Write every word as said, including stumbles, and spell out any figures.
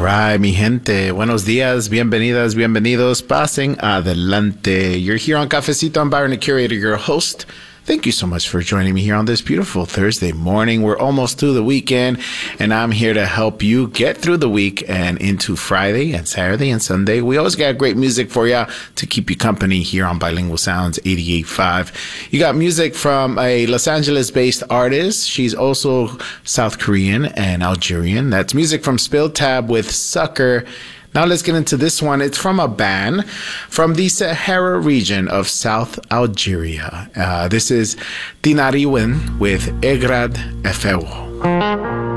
right, mi gente. Buenos días, bienvenidas, bienvenidos. Pasen adelante. You're here on Cafecito. I'm Byron, the curator, your host. Thank you so much for joining me here on this beautiful Thursday morning. We're almost to the weekend, and I'm here to help you get through the week and into Friday and Saturday and Sunday. We always got great music for you to keep you company here on Bilingual Sounds eighty-eight point five. You got music from a Los Angeles-based artist. She's also South Korean and Algerian. That's music from Spill Tab with Sucker. Now let's get into this one. It's from a band from the Sahara region of South Algeria. Uh, this is Tinariwen with Egrad Efewo.